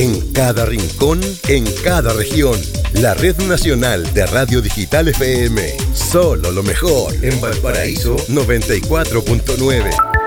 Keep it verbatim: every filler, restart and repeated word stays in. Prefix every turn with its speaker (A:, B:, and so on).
A: En cada rincón, en cada región. La Red Nacional de Radio Digital F M. Solo lo mejor. En Valparaíso, noventa y cuatro punto nueve.